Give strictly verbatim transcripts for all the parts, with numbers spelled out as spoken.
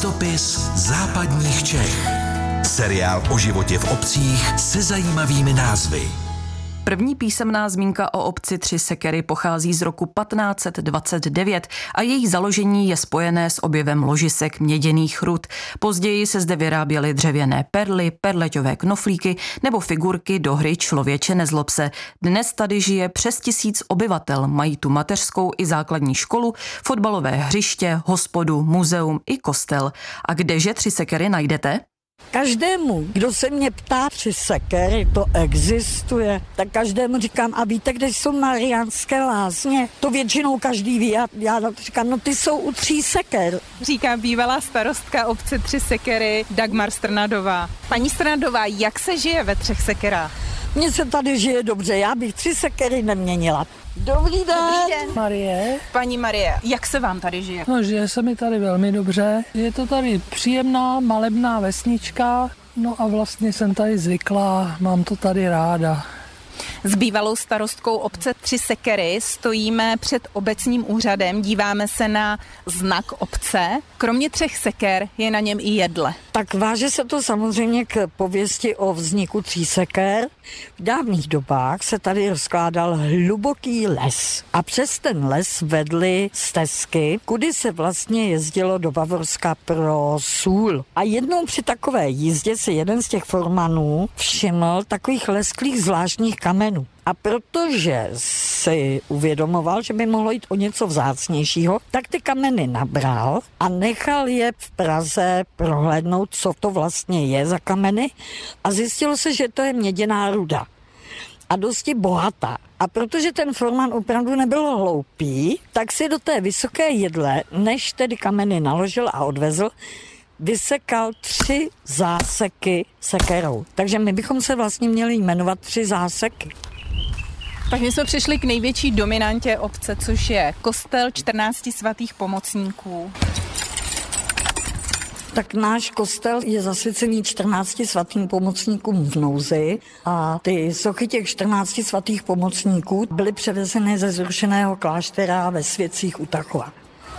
Listopis západních Čech. Seriál o životě v obcích se zajímavými názvy. První písemná zmínka o obci Tři Sekery pochází z roku patnáct set dvacet devět a její založení je spojené s objevem ložisek měděných rud. Později se zde vyráběly dřevěné perly, perleťové knoflíky nebo figurky do hry Člověče nezlob se. Dnes tady žije přes tisíc obyvatel, mají tu mateřskou i základní školu, fotbalové hřiště, hospodu, muzeum i kostel. A kdeže Tři Sekery najdete? Každému, kdo se mě ptá, Tři Sekery, to existuje, tak každému říkám, a víte, kde jsou Mariánské lázně? To většinou každý ví, a já říkám, no ty jsou u Tří Seker. Říká bývalá starostka obce Tři Sekery Dagmar Strnadová. Paní Strnadová, jak se žije ve Třech Sekerách? Mně se tady žije dobře, já bych Tři Sekery neměnila. Dobrý den. Dobrý den. Marie. Paní Marie, jak se vám tady žije? No, žije se mi tady velmi dobře. Je to tady příjemná, malebná vesnička, no a vlastně jsem tady zvyklá, mám to tady ráda. S bývalou starostkou obce Tři Sekery stojíme před obecním úřadem, díváme se na znak obce. Kromě Třech Seker je na něm i jedle. Tak váže se to samozřejmě k pověsti o vzniku Tří Seker. V dávných dobách se tady rozkládal hluboký les a přes ten les vedly stezky, kudy se vlastně jezdilo do Bavorska pro sůl. A jednou při takové jízdě si jeden z těch formanů všiml takových lesklých zvláštních kamenů. A protože si uvědomoval, že by mohlo jít o něco vzácnějšího, tak ty kameny nabral a nechal je v Praze prohlédnout, co to vlastně je za kameny, a zjistilo se, že to je měděná ruda a dosti bohatá. A protože ten forman opravdu nebyl hloupý, tak si do té vysoké jedle, než tedy kameny naložil a odvezl, vysekal tři záseky sekerou. Takže my bychom se vlastně měli jmenovat Tři záseky. Tak my jsme přišli k největší dominantě obce, což je kostel čtrnácti svatých pomocníků. Tak náš kostel je zasvěcený čtrnácti svatým pomocníkům v nouzi a ty sochy těch čtrnácti svatých pomocníků byly převezeny ze zrušeného kláštera ve Světcích u Tachova.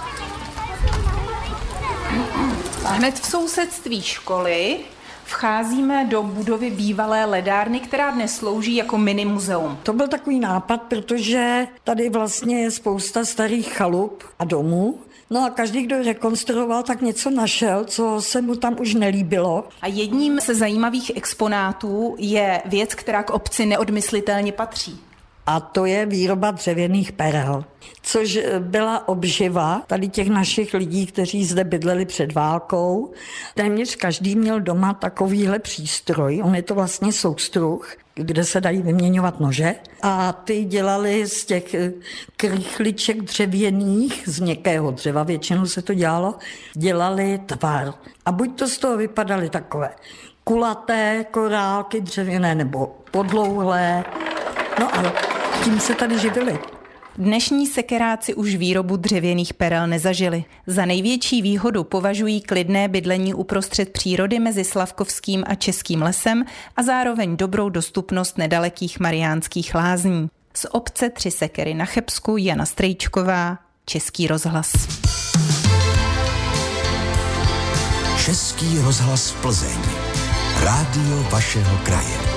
Hned v sousedství školy vcházíme do budovy bývalé ledárny, která dnes slouží jako mini muzeum. To byl takový nápad, protože tady vlastně je spousta starých chalup a domů. No a každý, kdo rekonstruoval, tak něco našel, co se mu tam už nelíbilo. A jedním ze zajímavých exponátů je věc, která k obci neodmyslitelně patří. A to je výroba dřevěných perel, což byla obživa tady těch našich lidí, kteří zde bydleli před válkou. Téměř každý měl doma takovýhle přístroj, on je to vlastně soustruh, kde se dají vyměňovat nože. A ty dělali z těch krychliček dřevěných, z měkkého dřeva, většinou se to dělalo, dělali tvar. A buď to z toho vypadaly takové kulaté korálky dřevěné nebo podlouhlé. No a tím se tady živili. Dnešní sekeráci už výrobu dřevěných perel nezažili. Za největší výhodu považují klidné bydlení uprostřed přírody mezi Slavkovským a Českým lesem a zároveň dobrou dostupnost nedalekých Mariánských lázní. Z obce Tři Sekery na Chebsku Jana Strejčková, Český rozhlas. Český rozhlas Plzeň. Rádio vašeho kraje.